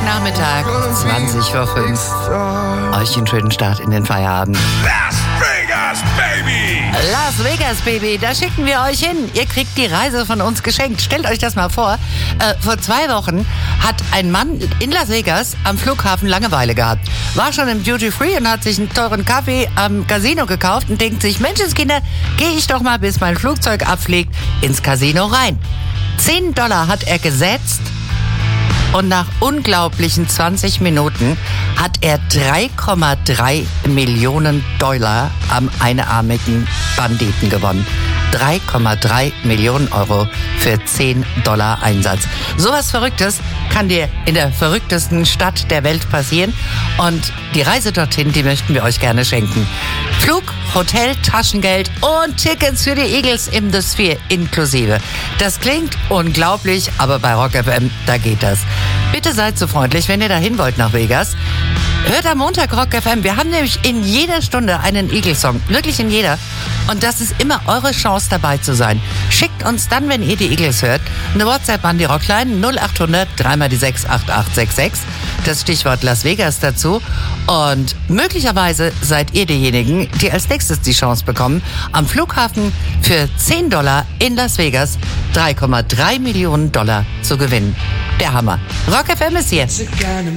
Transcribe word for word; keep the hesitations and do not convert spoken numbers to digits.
Nachmittag, zwanzig vor fünf. Euch einen schönen Start in den Feierabend. Las Vegas, Baby! Las Vegas, Baby, da schicken wir euch hin. Ihr kriegt die Reise von uns geschenkt. Stellt euch das mal vor. Äh, vor zwei Wochen hat ein Mann in Las Vegas am Flughafen Langeweile gehabt. War schon im Duty Free und hat sich einen teuren Kaffee am Casino gekauft und denkt sich, Menschenskinder, gehe ich doch mal, bis mein Flugzeug abfliegt, ins Casino rein. zehn Dollar hat er gesetzt. Und nach unglaublichen zwanzig Minuten hat er drei Komma drei Millionen Dollar am einarmigen Banditen gewonnen. drei Komma drei Millionen Euro für zehn Dollar Einsatz. Sowas Verrücktes kann dir in der verrücktesten Stadt der Welt passieren. Und die Reise dorthin, die möchten wir euch gerne schenken. Flug, Hotel, Taschengeld und Tickets für die Eagles im The Sphere inklusive. Das klingt unglaublich, aber bei Rock F M, da geht das. Bitte seid so freundlich, wenn ihr dahin wollt nach Vegas. Hört am Montag Rock F M. Wir haben nämlich in jeder Stunde einen Eagles-Song. Wirklich in jeder. Und das ist immer eure Chance, dabei zu sein. Schickt uns dann, wenn ihr die Eagles hört, eine WhatsApp an die Rockline null acht hundert drei mal die sechs acht acht sechs sechs. Das Stichwort Las Vegas dazu. Und möglicherweise seid ihr diejenigen, die als nächstes die Chance bekommen, am Flughafen für zehn Dollar in Las Vegas drei Komma drei Millionen Dollar zu gewinnen. Der Hammer. Rock F M ist hier.